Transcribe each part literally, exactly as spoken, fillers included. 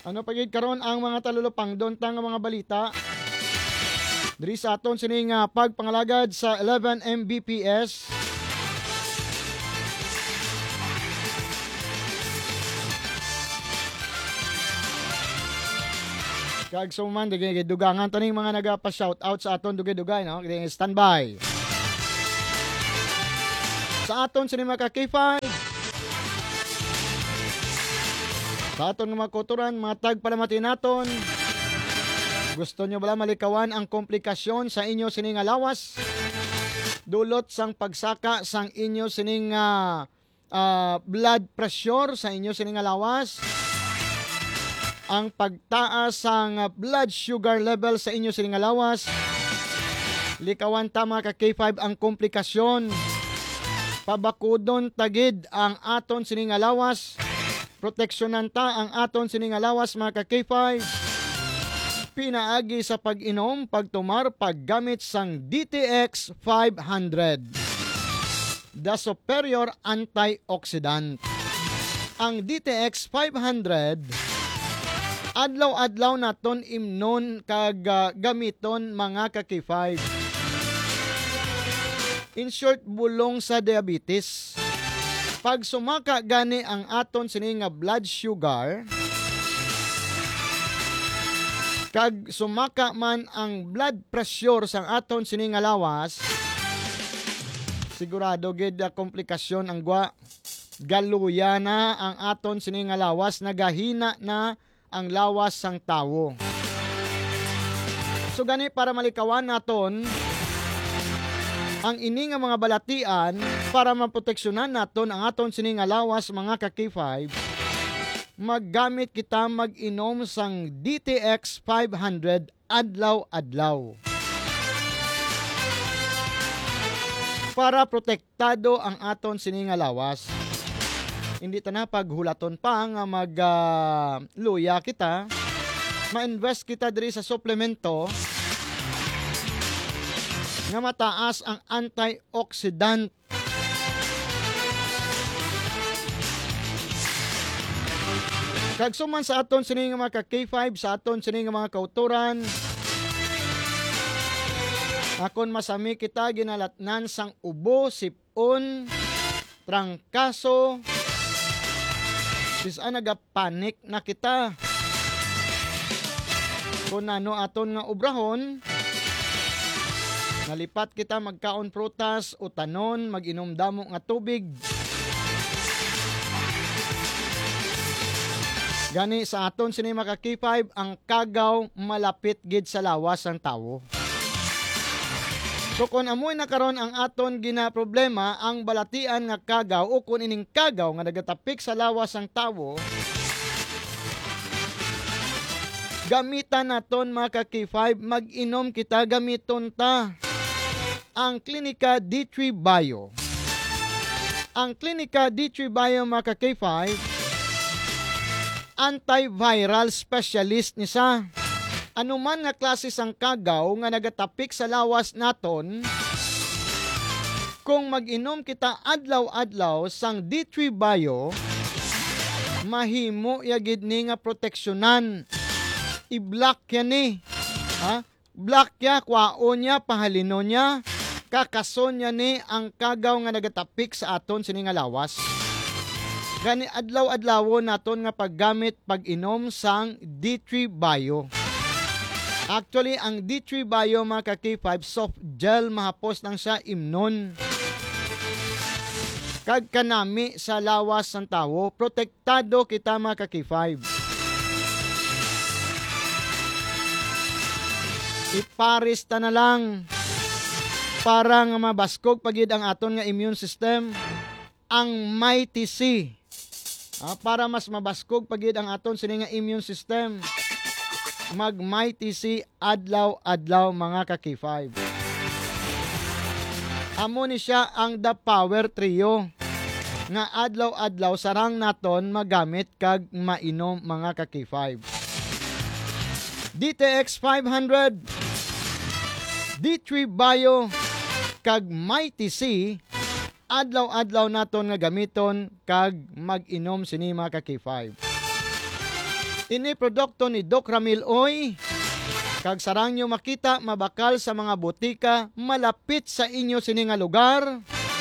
Ano pagid karon ang mga talulupang dontang mga balita? Diri sa aton sining uh, pagpangalagad sa eleven megabits. Kag suman digay dugangan taning mga nagapa-shout out sa aton dugay-dugay no. Digay standby. Sa aton sining mga K five. Sa aton nga mga kuturan, mga tagpalamati naton. Gusto nyo bala malikawan ang komplikasyon sa inyo sining lawas? Dulot sang pagsaka sang inyo sining uh, uh, blood pressure sa inyo sining lawas? Ang pagtaas sang blood sugar level sa inyo sining lawas? Likawan tama ka K five ang komplikasyon. Pabakudon tagid ang aton sining lawas. Proteksyonan ta ang aton sining lawas mga ka K five. Pinaagi sa pag-inom, pagtumar, paggamit sang D T X five hundred. The Superior Antioxidant. Ang D T X five hundred, adlaw-adlaw naton imnon kag uh, gamiton mga ka K five. In short, bulong sa diabetes. Pag sumaka gani ang aton sining nga blood sugar, kag sumaka man ang blood pressure sang aton sining nga lawas, sigurado gid na komplikasyon ang gwa. Galuya na ang aton sining nga lawas, nagahina na ang lawas sang tawo. So gani para malikawan naton ang ini nga mga balatian para maproteksyonan naton ang aton sining nga lawas mga ka K five, maggamit kita mag-inom sang D T X five hundred adlaw-adlaw. Para protektado ang aton sining nga lawas. Hindi ta na paghulaton pa nga mag-luya uh, kita, ma-invest kita diri sa suplemento nga mataas ang antioxidant. Kag suman sa aton sining mga K five, sa aton sining mga kauturan, akon masami kita ginalatnan sang ubo, sipon, trangkaso, bisan nagapanik na kita. Kung ano aton nga obrahon, nalipat kita magkaon prutas o tanon, mag-inom damo nga tubig. Gani sa aton sini mga K five, ang kagaw malapit gid sa lawas ang tawo. So kung amoy na karon ang aton gina problema, ang balatian nga kagaw o kung ining kagaw nga nagatapik sa lawas ang tawo, gamitan naton mga K five, mag-inom kita, gamiton ta ang Klinika D three Bio. Ang Klinika D three Bio mga K five, antiviral specialist ni sa. Ano man nga klase sang kagaw nga nagatapik sa lawas naton, kung mag-inom kita adlaw-adlaw sang D three Bio, mahimo yagid ni nga proteksyonan. I-block yan ni. Ha? Block ya, kwaon niya, pahalino niya, kakason niya ni ang kagaw nga nagatapik sa aton sini nga lawas. Gani adlaw-adlaw naton nga paggamit pag-inom sang D three Bio. Actually, ang D three Bio mga K five, soft gel, mahapos lang siya imnon. Kag kanami sa lawas ng tawo, protektado kita mga K five. Iparis ta na lang para nga mabaskog pagid ang aton nga immune system, ang Mighty C. Ah, para mas mabaskog pagid ang aton sini nga immune system, mag Mighty C adlaw-adlaw mga ka K five. Amo ni siya ang The Power Trio nga adlaw-adlaw sarang naton magamit kag mainom mga ka K five. D T X five hundred, D three Bio kag Mighty C, adlaw-adlaw naton nga gamiton kag mag-inom sini mga ka K five. Ini produkto ni Doc Ramil Oy. Kag sarang nyo makita mabakal sa mga butika malapit sa inyo sini nga lugar.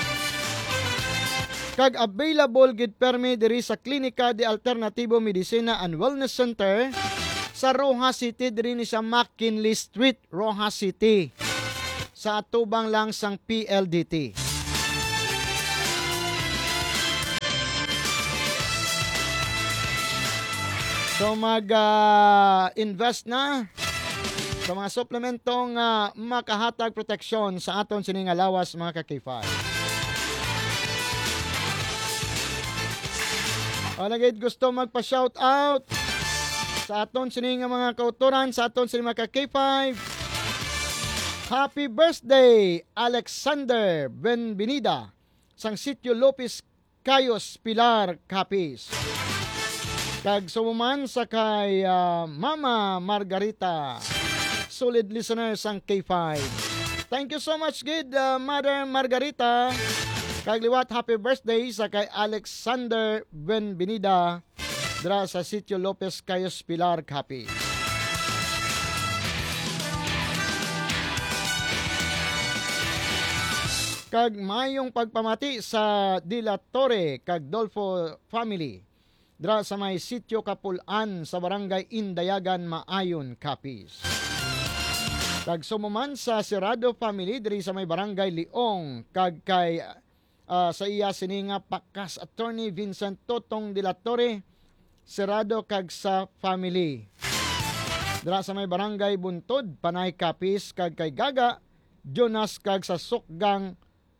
Kag available gid permi diri sa Klinika de Alternatibo Medicina and Wellness Center sa Rojas City diri ni sa McKinley Street, Rojas City. Sa atubang lang sang P L D T. So mag-invest uh, na sa mga suplementong uh, makahatag proteksyon sa aton sining nga lawas mga ka-K five. O nagid gusto magpa-shout out sa aton sining nga mga kauturan, sa aton sining mga ka-K five. Happy birthday Alexander Benvenida sang Sitio Lopez Cayos Pilar Capiz. Kag sumuman sa kay uh, Mama Margarita, solid listener sang K five. Thank you so much, good uh, Mother Margarita. Kag liwat happy birthday sa kay Alexander Benvenida dra sa Sitio Lopez Cayos Pilar Capiz. Kag mayong pagpamati sa Dila Torre kag Dolfo family dra sa may Sitio Kapulan sa Barangay Indayagan, Maayon, Capiz. Kag sumuman sa Serrado family diri sa may Barangay Liong kag kay uh, sa iya sininga Pakas Attorney Vincent Totong de la Torre, Serrado kag sa family. Dira sa may Barangay Buntod, Panay, Capiz kag kay Gaga Jonas kag sa Sokgang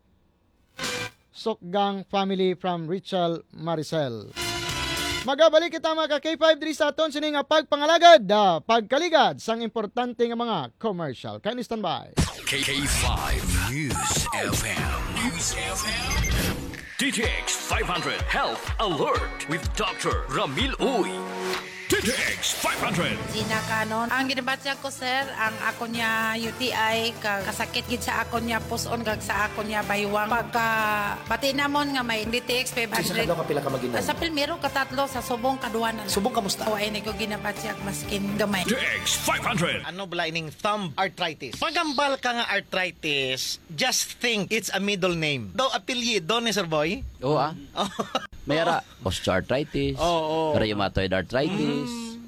Sokgang family from Richel Maricel. Magabalik kita mga ka-K five diri sa aton sini nga pagpangalagad, da pagkaligad sang importante nga mga commercial. Kain standby. K five News F M. News F M. D T X five hundred Health Alert with Doctor Ramil Uy. D T X five hundred. Gina Canon. Ang ginabatya ko, sir, ang ako niya U T I, kag kasakit gid sa ako niya puson, kag sa ako niya baywang. Pagka bati namon nga may D T X five hundred. Sa kadlaw ka pila ka maginan? Sa pilmero katatlo, sa subong kaduanan. Subong kamusta? O ay ko ginabatya maskin gamay. D T X five hundred. Ano bala ining thumb arthritis? Pagambal ka nga arthritis, just think it's a middle name. Daw apelyido ni Sir Boy? Oo ah. Mayara osteoarthritis, Oo, oo. rheumatoid arthritis,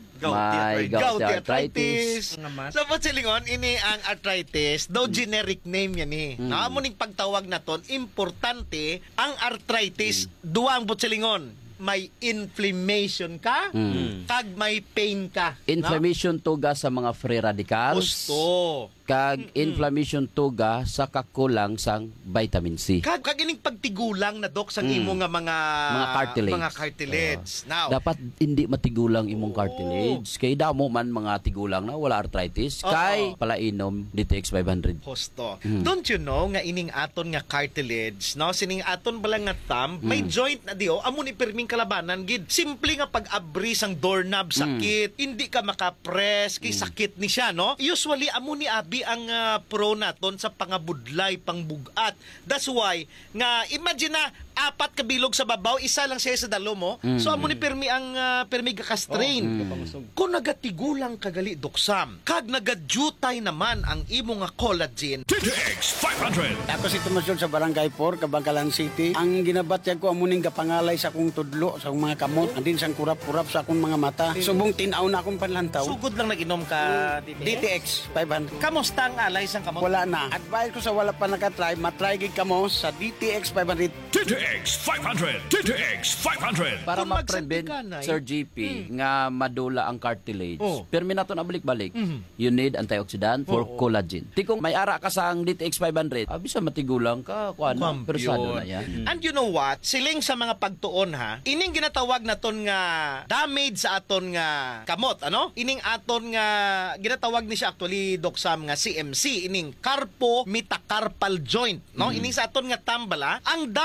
may Gouty gouty arthritis. arthritis. Sa Silingon, ini ang arthritis, though generic name yan eh. Mm. Naamo ning pagtawag naton, importante ang arthritis, duwang Silingon. May inflammation ka, Mm. kag may pain ka. Inflammation tuga sa mga free radicals. Gusto. Kag inflammation tuga sa kakulang sang vitamin C. Kag kagining pagtigulang na dok sa Mm. imo nga mga Mga cartilage. mga cartilage. Now, Dapat hindi matigulang imong Oo. cartilage. Kay damo man mga tigulang na wala arthritis. Oo. Kay palainom D T X five hundred. Hosto. Mm. Don't you know nga ining aton nga cartilage, no? Sining aton bala nga thumb, may Mm. joint na dio, amo ni perming kalabanan gid. Simple nga pag-abri sang doorknob sakit, hindi ka maka-press, kay sakit ni siya, no? Usually amo ni abi ang uh, pro naton sa pangabudlay, pangbugat. That's why nga imagine na apat ka bilog sa babaw, isa lang siya sa dalo mo. Mm. So amo ni permi ang uh, permi ka-strain. Kung nagatigulang kagali doksam, kag nagadjutay naman ang imo nga collagen. D T X five hundred. Ako si Tomasyon sa Barangay four, Kabangkalan City. Ang ginabatyag ko amuning gapangalay sa akong tudlo, sa akong mga kamot, andin sang kurap-kurap sa akong mga mata. Subong tinaw na akong panlantaw. Sugod lang nag-inom ka, D T X five hundred. Kamusta ang alay sang kamot? Wala na. Advice ko sa wala pa nakatry, matry gid kamo sa D T X five hundred. D T X five hundred. D T X five hundred. Para Kung ma-prevent, magsantikanay, Sir G P, nga madula ang cartilage. Oh. Pero minato na balik-balik. You need antioxidant for collagen. Di kung may ara ka sa D T X five hundred, ah, bisa matigulang ka, kuan na, Kwam, persado yun. na yan. And you know what? Siling sa mga pagtuon ha, ining ginatawag naton nga damage sa aton nga kamot, ano? Ining aton nga ginatawag ni siya actually doksam nga C M C, ining carpo metacarpal joint, no? Ining sa aton nga tambala, ang damage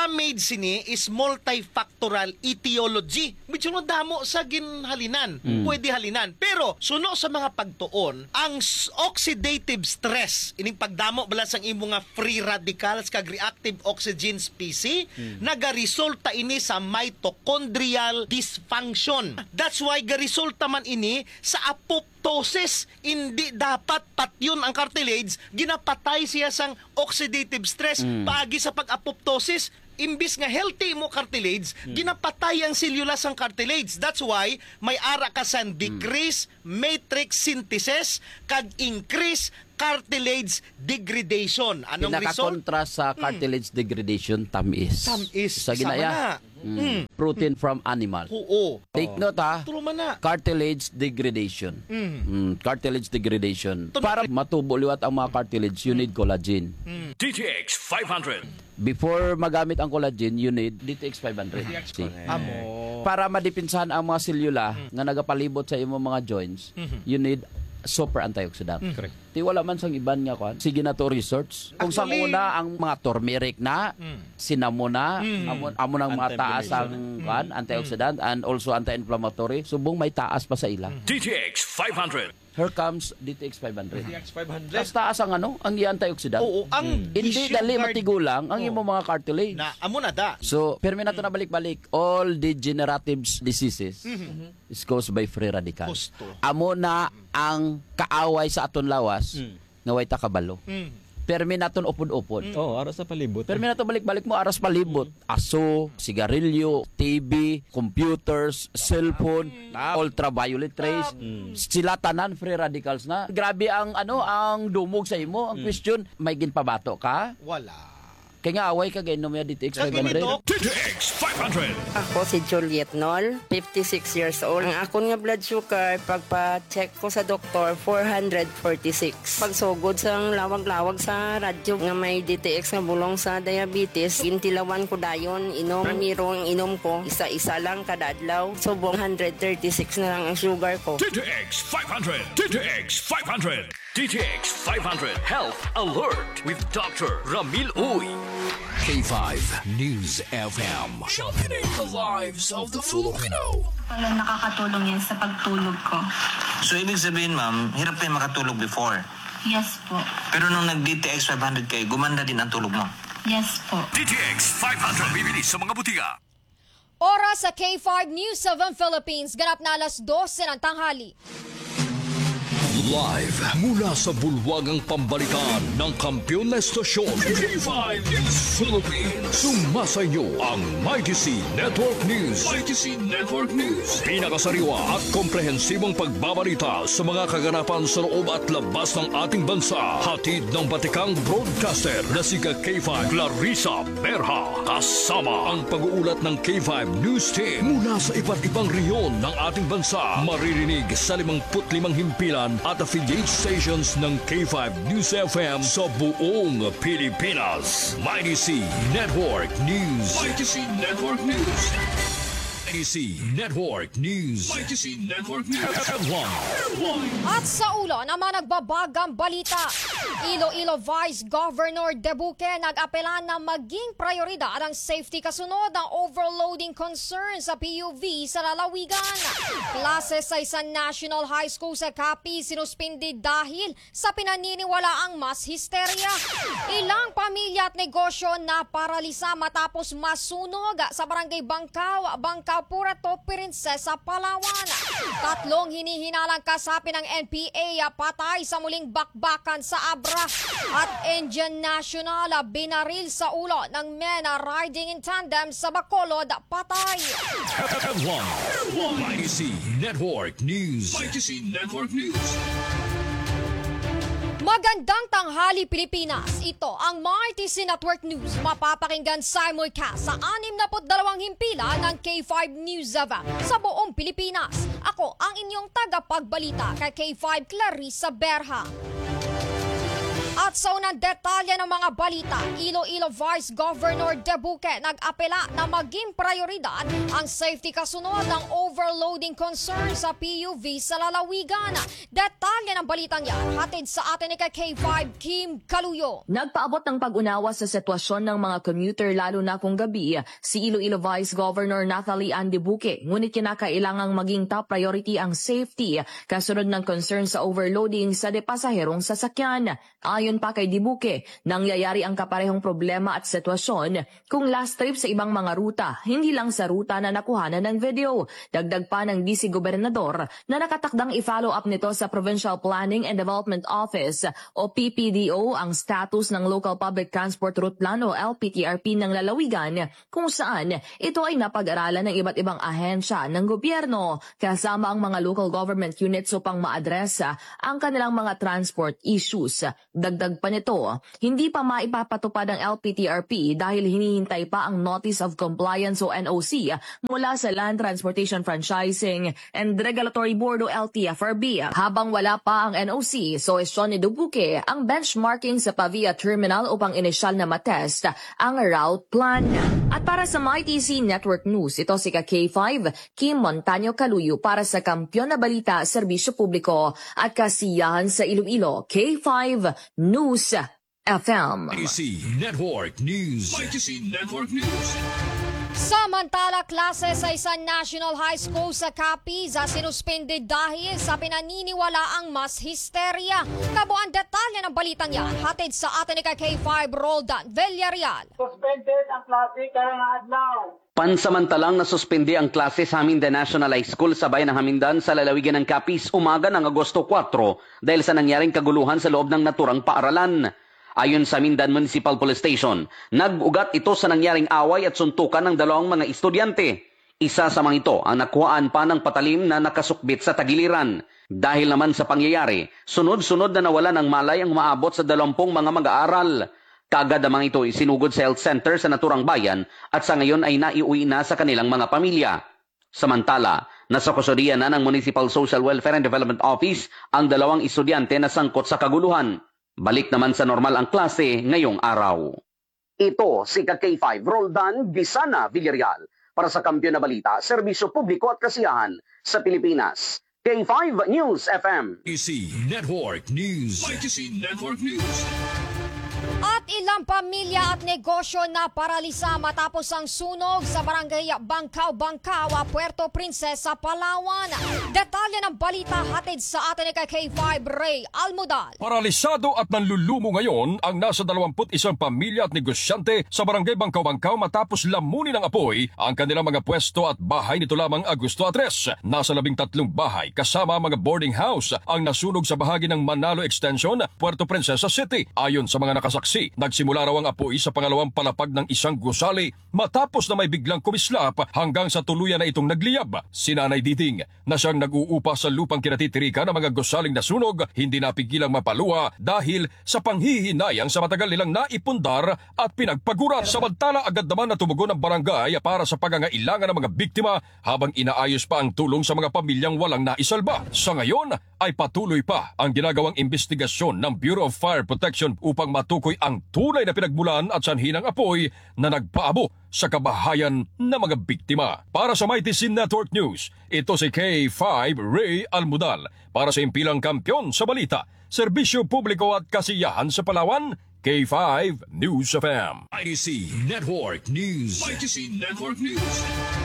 sini is multifactorial etiology. Medyo no damo sa ginhalinan. Pwede halinan. Pero suno sa mga pagtuon, ang s- oxidative stress, ining pagdamo bala sang imo nga free radicals kag reactive oxygen species, nagaresulta ini sa mitochondrial dysfunction. That's why garesulta man ini sa apoptosis. Hindi dapat patyon ang cartilage, ginapatay siya sang oxidative stress. Paagi sa pag-apoptosis, imbis nga healthy mo cartilage, ginapatay ang selula sang cartilage. That's why may ara ka sa decrease matrix synthesis kag increase cartilage degradation. Anong result? Pinaka-kontra sa cartilage degradation, tamis. Tamis. Sa ginaya. Mm. Protein from animal. Oo. Take note ha. True man na. Cartilage degradation. Mm, cartilage degradation. Para matubo liwat ang mga cartilage, you need collagen. D T X five hundred. Before magamit ang collagen, you need D T X five hundred. See? Amo. Para madipinsahan ang mga selula nga nagapalibot sa imong mga joints, you need super antioxidant. Correct. Ti wala man sang iban nga kwan. Sige na to research. Kung sa Actually, una ang mga turmeric na, cinnamon na, amo, amo nang mataas ang kwan, antioxidant and also anti-inflammatory. Subong may taas pa sa ila. D T X five hundred. Here comes D T X five hundred. D T X five hundred. Mas taas ang ano, ang i-antioxidant. Oo, ang Hindi issue dali guard matigulang ang imong mga cartilage. na amo na da. So, permi na to na balik-balik. All degenerative diseases is caused by free radicals. Gusto. Amo na ang kaaway sa aton lawas nga way ta kabalo. Mm. Permi naton upod-upod. Oh, aras sa palibot. Permi naton balik-balik mo aras palibot. Aso, sigarilyo, T V, computers, cellphone, ultraviolet rays. Sila tanan free radicals na. Grabe ang ano ang dumog sa imo. Ang question, may ginpabato ka? Wala. Kaya nga away ka gainom ya D T X five hundred. Dok. D T X five hundred. Ako si Juliet Nol, fifty-six years old. Ang akon nga blood sugar, pagpa-check ko sa doktor, four forty-six. Pagsugod sa lawag-lawag sa radyo nga may D T X nga bulong sa diabetes, gintilawan ko dayon, inom, miro ang inom ko, isa-isa lang kada adlaw. Subong one thirty-six na lang ang sugar ko. D T X five hundred. D T X five hundred. D T X five hundred Health Alert with Doctor Ramil Uy. K five News F M. Championing the lives of the Filipino. Parang nakakatulong yan sa pagtulog ko. So, ibig sabihin, ma'am, hirap kayo makatulog before. Yes po. Pero nung nag-D T X five hundred kayo, gumanda din ang tulog mo. Yes po. D T X five hundred. Bibili sa mga butika. Oras sa K five News seven Philippines. Ganap na alas dose ng tanghali. Live mula sa bulwagang pambalikan ng kampiyon na estasyon K five News Philippines. Sumasayo ang Mighty C Network News. Mighty C Network News. Pinakasariwa at komprehensibong pagbabalita sa mga kaganapan sa loob at labas ng ating bansa. Hatid ng batikang broadcaster na si K five Clarissa Berha. Kasama ang pag-uulat ng K five News Team mula sa iba't ibang rehiyon ng ating bansa. Maririnig sa limangput limang himpilan at affiliate stations ng K five News F M sa buong Pilipinas. Mighty C Network News. Mighty C Network News. Mighty C Network News. Mighty C Network News. Headline. At sa ulo naman nagbabagang balita. Iloilo Vice Governor Debuque nag-apelan na maging prioridad ang safety kasunod ng overloading concern sa P U V sa lalawigan. Klase sa isang national high school sa Capi sinuspindi dahil sa pinaniniwalaang mas histerya. Ilang pamilya at negosyo na paralisa matapos masunog sa barangay Bangkaw, Bangkaw Purato, Princesa, Palawan. Tatlong hinihinalang kasapi ng N P A patay sa muling bakbakan sa Abra. At Indian National binaril sa ulo ng men riding in tandem sa Bacolod, patay. Headline. Mighty C Network News. Mighty C Network News. Magandang tanghali Pilipinas. Ito ang Mighty C Network News. Mapapakinggan simulcast sa anim na dalawang himpilan ng K five News F M sa buong Pilipinas. Ako ang inyong tagapagbalita kay K five Clarissa Berha. At sa unang detalye ng mga balita, Iloilo Vice Governor Debuque nag-apela na maging prioridad ang safety kasunod ng overloading concern sa P U V sa lalawigan. Detalye ng balitang yan, hatid sa atin ni K five Kim Kaluyo. Nagpaabot ng pag-unawa sa sitwasyon ng mga commuter lalo na kung gabi si Iloilo Vice Governor Nathalie Ann Debuque. Ngunit kinakailangang maging top priority ang safety kasunod ng concern sa overloading sa depasaherong sasakyan. Ayon pa kay Debuque, nangyayari ang kaparehong problema at sitwasyon kung last trip sa ibang mga ruta, hindi lang sa ruta na nakuhanan ng video. Dagdag pa ng D C Gobernador na nakatakdang i-follow up nito sa Provincial Planning and Development Office o P P D O ang status ng Local Public Transport Route Plan o L P T R P ng lalawigan kung saan ito ay napag-aralan ng iba't ibang ahensya ng gobyerno kasama ang mga local government units upang maadresa ang kanilang mga transport issues. Dagdag pa nito, hindi pa maipapatupad ang L P T R P dahil hinihintay pa ang Notice of Compliance o N O C mula sa Land Transportation Franchising and Regulatory Board o L T F R B. Habang wala pa ang N O C, so isyon ni Dubuque ang benchmarking sa Pavia Terminal upang inisyal na matest ang route plan. At para sa My T C Network News, ito si K five Kim Montaño Kaluyo para sa Kampiyon na Balita, Serbisyo Publiko at Kasiyahan sa Iloilo, K five News F M. My T C Network News. My T C Network News. Samantala, klase sa isang National High School sa Capiz sinuspende dahil sa pinaniniwalaang mas histeria. Kabuang detalye ng balitang yan, hatid sa atin ni K five Roldan Villarreal. Suspended ang klase karang adlaw. Pansamantalang nasuspindi ang klase sa Hamindan National High School sa bayan ng Hamindan sa lalawigan ng Capiz umaga ng Agosto kwatro dahil sa nangyaring kaguluhan sa loob ng naturang paaralan. Ayon sa Hamindan Municipal Police Station, nag-ugat ito sa nangyaring away at suntukan ng dalawang mga estudyante. Isa sa mga ito ang nakuhaan pa ng patalim na nakasukbit sa tagiliran. Dahil naman sa pangyayari, sunod-sunod na nawala ng malay ang maabot sa dalawampung mga mag-aaral. Kagad ang mga ito isinugod sa health center sa naturang bayan at sa ngayon ay naiuwi na sa kanilang mga pamilya. Samantala, nasa kusodiya na ng Municipal Social Welfare and Development Office ang dalawang estudyante na sangkot sa kaguluhan. Balik naman sa normal ang klase ngayong araw. Ito si K five Roldan Bisana Villarreal para sa Kampiyon na Balita, Serbisyo Publiko at Kasiyahan sa Pilipinas. K five News F M. My T C Network News. My T C Network News. At ilang pamilya at negosyo na paralisa matapos ang sunog sa barangay Bangkaw, Bangkaw, Puerto Princesa, Palawan. Detalye ng balita hatid sa atin ni K five Ray Almudal. Paralisado at nanlulumo ngayon ang nasa dalawampu't isang pamilya at negosyante sa barangay Bangkaw, Bangkaw matapos lamunin ng apoy ang kanilang mga pwesto at bahay nito lamang Agosto tres. Nasa labing tatlong bahay kasama mga boarding house ang nasunog sa bahagi ng Manalo Extension, Puerto Princesa City. Ayon sa mga nakasaksi, nagsimula raw ang apoy sa pangalawang palapag ng isang gusali matapos na may biglang kumislap hanggang sa tuluyan na itong nagliyab. Si Nanay Diding na siyang nag-uupa sa lupang kinatitirikan ng mga gusaling nasunog, hindi napigilang mapaluwa dahil sa panghihinayang sa matagal nilang naipundar at pinagpagurat. Samantala, agad naman na tumugon ang barangay para sa pangangailangan ng mga biktima habang inaayos pa ang tulong sa mga pamilyang walang naisalba. Sa ngayon ay patuloy pa ang ginagawang investigasyon ng Bureau of Fire Protection upang matukoy ang tunay na pinagmulan at sanhi ng apoy na nagpaabo sa kabahayan ng mga biktima. Para sa My T C Network News, ito si K five Ray Almudal para sa impilang kampiyon sa balita, Serbisyo Publiko at Kasiyahan sa Palawan, K five News F M. My T C Network News. My T C Network News.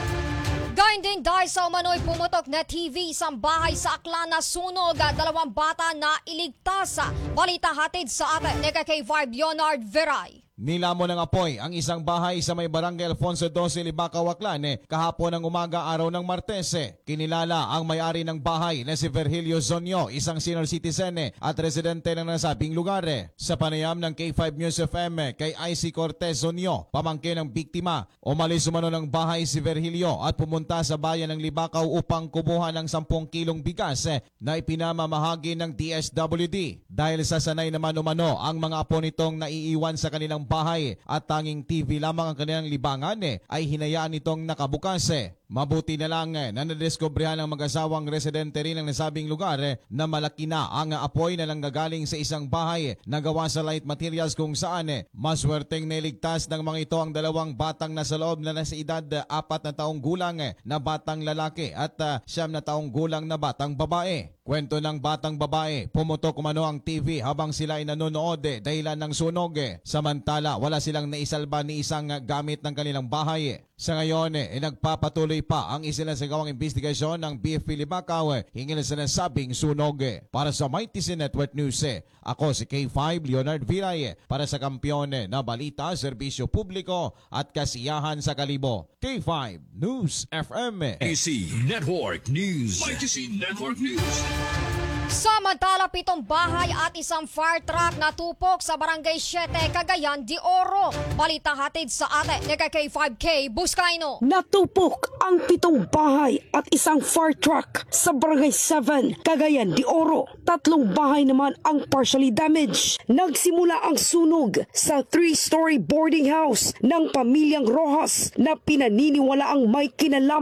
Gayun din dahil sa umano'y pumutok na T V sa bahay sa Aklan na sunog, dalawang bata na iligtas. Balita hatid sa atin ni K five Leonard Veray. Nilamon ng apoy ang isang bahay sa may barangay Alfonso twelve, Libacaw, Aklan eh, kahapon ng umaga araw ng Martes. Eh. Kinilala ang may-ari ng bahay na si Virgilio Zonyo, isang senior citizen eh, at residente ng nasabing lugar. Eh. Sa panayam ng K five News F M eh, kay I C Cortez Zonyo, pamangkin ng biktima, umalis umano ng bahay si Virgilio at pumunta sa bayan ng Libacaw upang kumuha ng sampung kilong bigas eh, na ipinamamahagi ng D S W D. Dahil sa sanay naman umano ang mga apo nitong naiiwan sa kanilang bahay at tanging T V lamang ang kanilang libangan eh, ay hinayaan nitong nakabukas. Eh. Mabuti na lang na nadiskubrihan ng mag-asawang residente rin ng nasabing lugar na malaki na ang apoy na nanggagaling sa isang bahay na gawa sa light materials kung saan maswerteng niligtas ng mga ito ang dalawang batang nasa loob na nasa edad apat na taong gulang na batang lalaki at uh, siyam na taong gulang na batang babae. Kwento ng batang babae, pumutok umano ang T V habang sila ay nanonood eh, dahilan ng sunog. Eh. Samantala, wala silang naisalba ni isang gamit ng kanilang bahay. Eh. Sa ngayon, eh, nagpapatuloy pa ang isilasagawang investigasyon ng B F P Libakaw eh, hinggil sa nasabing sunog. Eh. Para sa Mighty C Network News, eh, ako si K five Leonard Viray eh, para sa kampiyon eh, na balita, serbisyo publiko at kasiyahan sa kalibo. K five News F M. Eh. Mighty C Network News. Mighty C Network News. Samantala, pitong bahay at isang fire truck natupok sa Barangay Siete, Cagayan de Oro. Balita hatid sa ate ni K five K Buscaino. Natupok ang pitong bahay at isang fire truck sa Barangay seven, Cagayan de Oro. Tatlong bahay naman ang partially damaged. Nagsimula ang sunog sa three-story boarding house ng pamilyang Rojas na pinaniniwala ang may kinalaman